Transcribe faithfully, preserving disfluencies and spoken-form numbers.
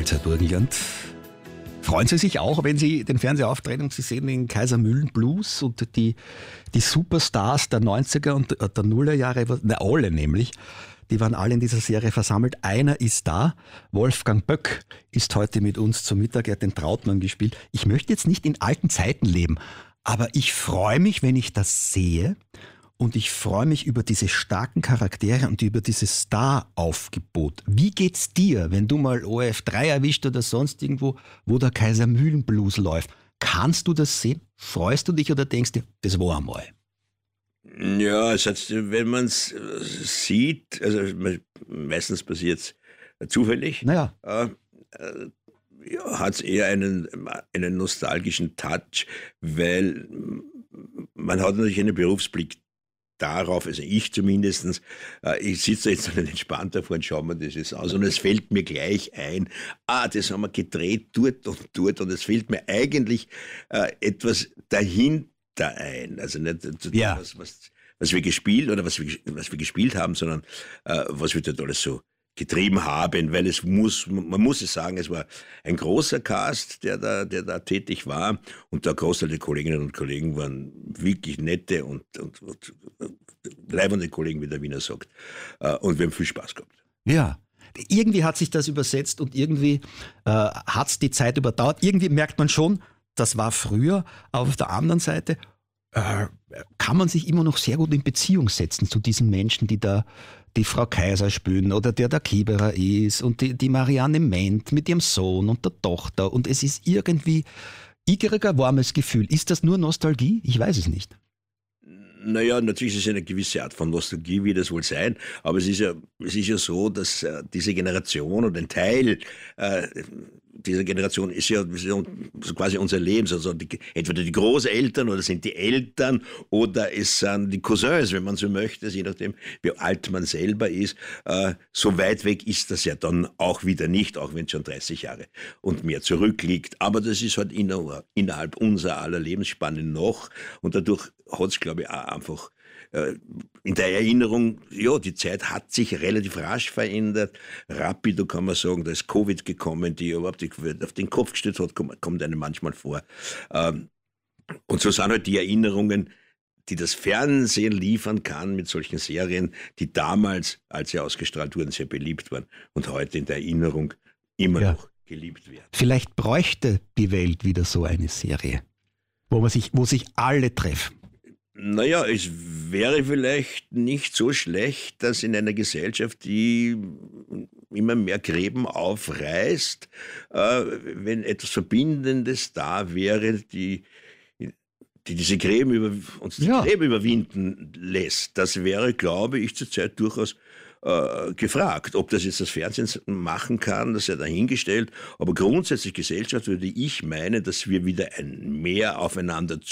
Herr Burgenland. Freuen Sie sich auch, wenn Sie den Fernseher aufdrehen und Sie sehen den Kaisermühlen Blues und die, die Superstars der neunziger und der Nullerjahre, ne, alle nämlich, die waren alle in dieser Serie versammelt. Einer ist da, Wolfgang Böck ist heute mit uns zum Mittag, er hat den Trautmann gespielt. Ich möchte jetzt nicht in alten Zeiten leben, aber ich freue mich, wenn ich das sehe. Und ich freue mich über diese starken Charaktere und über dieses Star-Aufgebot. Wie geht's dir, wenn du mal O R F drei erwischt oder sonst irgendwo, wo der Kaisermühlen-Blues läuft? Kannst du das sehen? Freust du dich oder denkst du, das war einmal? Ja, also wenn man es sieht, also meistens passiert es zufällig, Naja. äh, äh, ja, hat es eher einen, einen nostalgischen Touch, weil man hat natürlich einen Berufsblick darauf, also ich zumindest, äh, ich sitze jetzt dann entspannt davor und schaue mir das jetzt aus und es fällt mir gleich ein, ah, das haben wir gedreht dort und dort und es fällt mir eigentlich äh, etwas dahinter ein, also nicht Ja. was, was, was wir gespielt oder was wir, was wir gespielt haben, sondern äh, was wir dort alles so getrieben haben, weil es muss, man muss es sagen, es war ein großer Cast, der da, der da tätig war und der Großteil der Kolleginnen und Kollegen waren wirklich nette und, und, und leibende Kollegen, wie der Wiener sagt. Und wir haben viel Spaß gehabt. Ja. Irgendwie hat sich das übersetzt und irgendwie äh, hat es die Zeit überdauert. Irgendwie merkt man schon, das war früher, aber auf der anderen Seite äh, kann man sich immer noch sehr gut in Beziehung setzen zu diesen Menschen, die da die Frau Kaiser spielen oder der der Kieberer ist und die, die Marianne Ment mit ihrem Sohn und der Tochter und es ist irgendwie igrig ein warmes Gefühl. Ist das nur Nostalgie? Ich weiß es nicht. Naja, natürlich ist es eine gewisse Art von Nostalgie, wie das wohl sein, aber es ist ja, es ist ja so, dass äh, diese Generation und ein Teil äh, dieser Generation ist ja so quasi unser Leben, also die, entweder die Großeltern oder sind die Eltern oder es sind die Cousins, wenn man so möchte, je nachdem, wie alt man selber ist. Äh, so weit weg ist das ja dann auch wieder nicht, auch wenn es schon dreißig Jahre und mehr zurückliegt. Aber das ist halt inner, innerhalb unserer aller Lebensspanne noch und dadurch hat es, glaube ich, auch einfach äh, in der Erinnerung, ja, die Zeit hat sich relativ rasch verändert. Rapido kann man sagen, da ist Covid gekommen, die überhaupt auf den Kopf gestellt hat, kommt, kommt einem manchmal vor. Ähm, und so sind halt die Erinnerungen, die das Fernsehen liefern kann mit solchen Serien, die damals, als sie ausgestrahlt wurden, sehr beliebt waren und heute in der Erinnerung immer Ja. noch geliebt werden. Vielleicht bräuchte die Welt wieder so eine Serie, wo man sich, wo sich alle treffen. Naja, es wäre vielleicht nicht so schlecht, dass in einer Gesellschaft, die immer mehr Gräben aufreißt, äh, wenn etwas Verbindendes da wäre, die, die diese Gräben über, uns die Ja. Gräben überwinden lässt. Das wäre, glaube ich, zurzeit durchaus äh, gefragt. Ob das jetzt das Fernsehen machen kann, das sei dahingestellt. Aber grundsätzlich Gesellschaft würde ich meinen, dass wir wieder ein mehr aufeinander